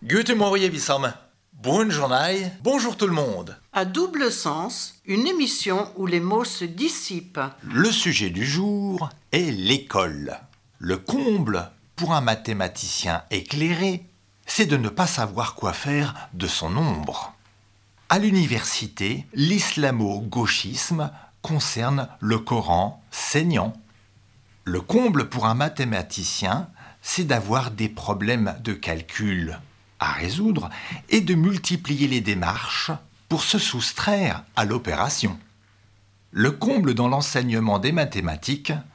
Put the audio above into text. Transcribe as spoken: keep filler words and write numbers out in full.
Guten Morgen zusammen. Bonne journée. Bonjour tout le monde. À double sens, une émission où les mots se dissipent. Le sujet du jour est l'école. Le comble pour un mathématicien éclairé, c'est de ne pas savoir quoi faire de son nombre. À l'université, l'islamo-gauchisme concerne le Coran saignant. Le comble pour un mathématicien, c'est d'avoir des problèmes de calcul à résoudre et de multiplier les démarches pour se soustraire à l'opération. Le comble dans l'enseignement des mathématiques,